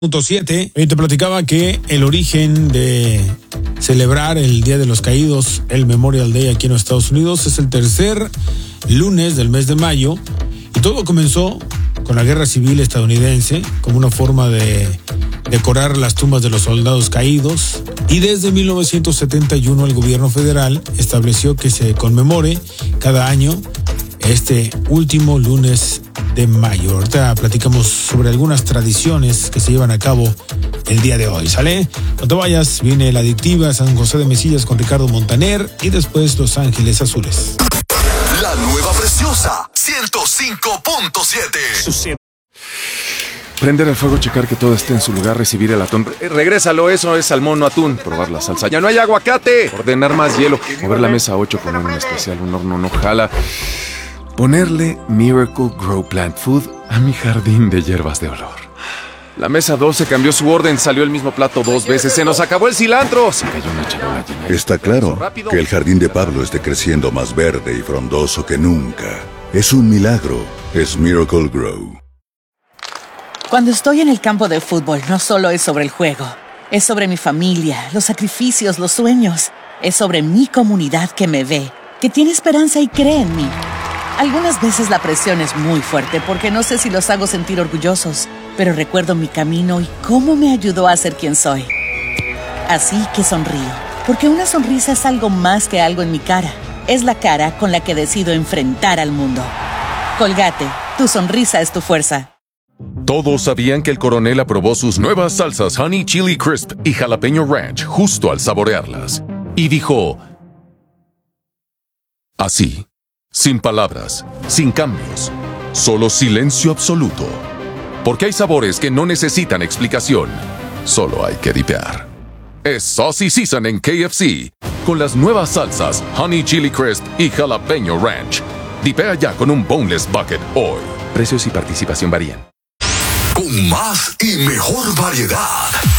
7. Te platicaba que el origen de celebrar el Día de los Caídos, el Memorial Day aquí en los Estados Unidos, es el tercer lunes del mes de mayo, y todo comenzó con la Guerra Civil estadounidense como una forma de decorar las tumbas de los soldados caídos, y desde 1971 el gobierno federal estableció que se conmemore cada año este último lunes de mayo. Ahorita platicamos sobre algunas tradiciones que se llevan a cabo el día de hoy, ¿sale? No te vayas, viene La Adictiva, San José de Mesillas con Ricardo Montaner y después Los Ángeles Azules. La nueva preciosa 105.7. Prender el fuego, checar que todo esté en su lugar, recibir el atún. Regrésalo, eso es salmón, no atún. Probar la salsa. ¡Ya no hay aguacate! Ordenar más hielo. Mover la mesa 8, poner un especial, un horno no jala. Ponerle Miracle Grow Plant Food a mi jardín de hierbas de olor. La mesa 12 cambió su orden, salió el mismo plato 2 veces. ¡Se nos acabó el cilantro! Se cayó una charola llena. Está claro que el jardín de Pablo esté creciendo más verde y frondoso que nunca. Es un milagro. Es Miracle Grow. Cuando estoy en el campo de fútbol, no solo es sobre el juego. Es sobre mi familia, los sacrificios, los sueños. Es sobre mi comunidad que me ve, que tiene esperanza y cree en mí. Algunas veces la presión es muy fuerte porque no sé si los hago sentir orgullosos, pero recuerdo mi camino y cómo me ayudó a ser quien soy. Así que sonrío, porque una sonrisa es algo más que algo en mi cara. Es la cara con la que decido enfrentar al mundo. Colgate, tu sonrisa es tu fuerza. Todos sabían que el coronel aprobó sus nuevas salsas Honey Chili Crisp y Jalapeño Ranch justo al saborearlas. Y dijo... así, sin palabras, sin cambios, solo silencio absoluto. Porque hay sabores que no necesitan explicación, solo hay que dipear. Es Saucy Season en KFC, con las nuevas salsas Honey Chili Crisp y Jalapeño Ranch. Dipea ya con un Boneless Bucket hoy. Precios y participación varían. Con más y mejor variedad.